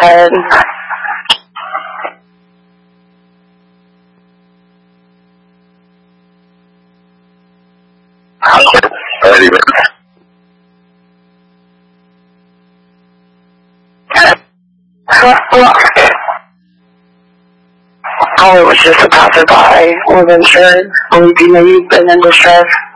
ahead. Alrighty, man. Oh, it was just a passerby. Wasn't sure. Believe you may have been in distress.